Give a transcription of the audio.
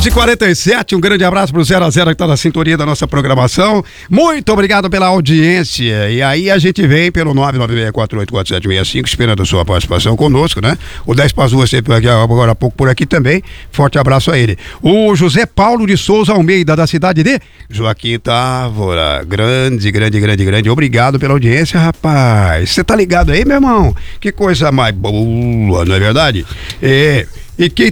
11h47, um grande abraço pro 0 a 0 que tá na sintonia da nossa programação. Muito obrigado pela audiência. E aí a gente vem pelo 996484765, esperando a sua participação conosco, né? O 10 para as ruas sempre aqui, agora há pouco por aqui também. Forte abraço a ele. O José Paulo de Souza Almeida, da cidade de Joaquim Távora. Grande. Obrigado pela audiência, rapaz. Você tá ligado aí, meu irmão? Que coisa mais boa, não é verdade? E quem